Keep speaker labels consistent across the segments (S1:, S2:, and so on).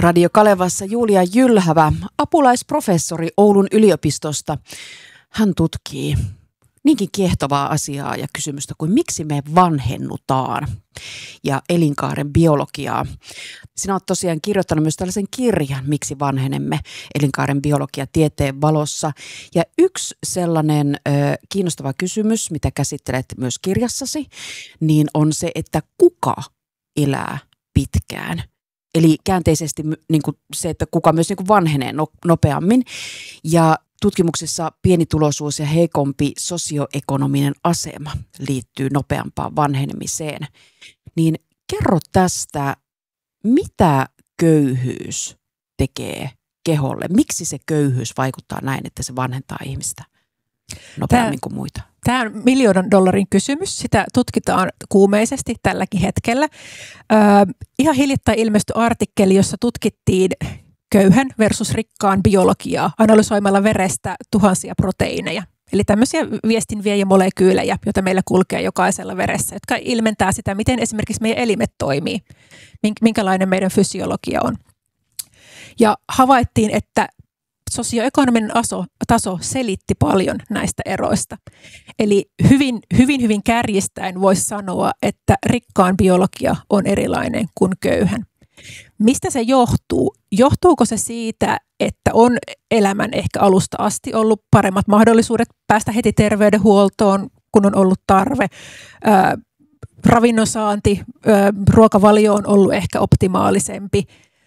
S1: Radio Kalevassa Julia Jylhävä, apulaisprofessori Oulun yliopistosta. Hän tutkii niinkin kiehtovaa asiaa ja kysymystä kuin miksi me vanhennutaan ja elinkaaren biologiaa. Sinä olet tosiaan kirjoittanut myös tällaisen kirjan, miksi vanhenemme, elinkaaren biologia tieteen valossa. Ja yksi sellainen kiinnostava kysymys, mitä käsittelet myös kirjassasi, niin on se, että kuka elää pitkään. Eli käänteisesti niin kuin se, että kuka myös niin kuin vanhenee nopeammin. Ja tutkimuksissa pienituloisuus ja heikompi sosioekonominen asema liittyy nopeampaan vanhenemiseen. Niin kerro tästä, mitä köyhyys tekee keholle? Miksi se köyhyys vaikuttaa näin, että se vanhentaa ihmistä nopeammin kuin muita?
S2: Tämä on $1 000 000 kysymys. Sitä tutkitaan kuumeisesti tälläkin hetkellä. Ihan hiljattain ilmestyi artikkeli, jossa tutkittiin köyhän versus rikkaan biologiaa analysoimalla verestä tuhansia proteiineja. Eli tämmöisiä viestinviejämolekyylejä, joita meillä kulkee jokaisella veressä, jotka ilmentää sitä, miten esimerkiksi meidän elimet toimii, minkälainen meidän fysiologia on. Ja havaittiin, että sosioekonominen taso selitti paljon näistä eroista. Eli hyvin kärjistäen voisi sanoa, että rikkaan biologia on erilainen kuin köyhän. Mistä se johtuu? Johtuuko se siitä, että on elämän ehkä alusta asti ollut paremmat mahdollisuudet päästä heti terveydenhuoltoon, kun on ollut tarve? Ravinnon saanti, ruokavalio on ollut ehkä optimaalisempi.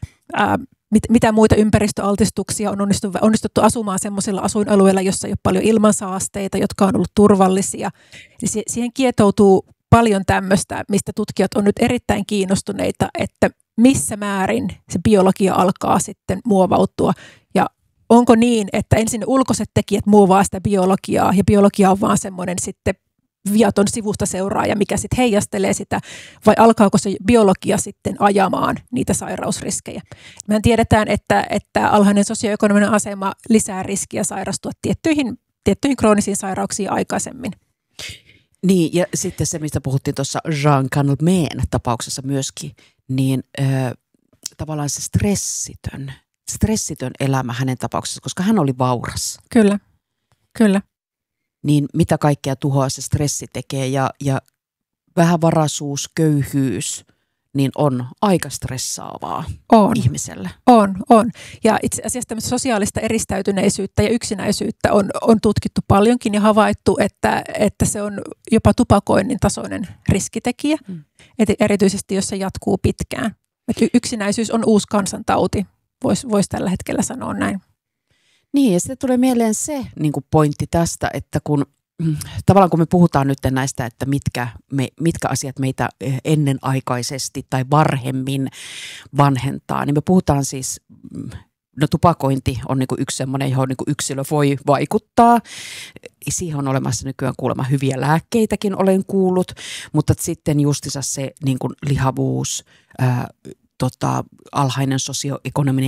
S2: Mitä muita ympäristöaltistuksia on onnistuttu asumaan sellaisilla asuinalueilla, jossa ei ole paljon ilmansaasteita, jotka on ollut turvallisia. Eli siihen kietoutuu paljon tämmöistä, mistä tutkijat on nyt erittäin kiinnostuneita, että missä määrin se biologia alkaa sitten muovautua. Ja onko niin, että ensin ulkoiset tekijät muovaa sitä biologiaa ja biologia on vaan semmoinen sitten viaton sivusta seuraaja, mikä sitten heijastelee sitä, vai alkaako se biologia sitten ajamaan niitä sairausriskejä. Me tiedetään, että alhainen sosioekonominen asema lisää riskiä sairastua tiettyihin kroonisiin sairauksiin aikaisemmin.
S1: Niin, ja sitten se, mistä puhuttiin tuossa Jean Calmeen tapauksessa myöskin, niin tavallaan se stressitön elämä hänen tapauksessa, koska hän oli vauras.
S2: Kyllä.
S1: Niin mitä kaikkea tuhoa se stressi tekee ja vähävaraisuus, köyhyys, niin on aika stressaavaa ihmiselle.
S2: On. Ja itse asiassa tämmöistä sosiaalista eristäytyneisyyttä ja yksinäisyyttä on tutkittu paljonkin ja havaittu, että se on jopa tupakoinnin tasoinen riskitekijä, erityisesti jos se jatkuu pitkään. Yksinäisyys on uusi kansantauti, voisi tällä hetkellä sanoa näin.
S1: Niin, ja sitten tulee mieleen se niin kuin pointti tästä, että tavallaan kun me puhutaan nyt näistä, että mitkä asiat meitä ennenaikaisesti tai varhemmin vanhentaa, niin me puhutaan siis, tupakointi on niin kuin yksi semmoinen, johon niin kuin yksilö voi vaikuttaa. Siihen on olemassa nykyään kuulemma hyviä lääkkeitäkin, olen kuullut, mutta sitten justiinsa se niin kuin lihavuus, alhainen sosioekonominen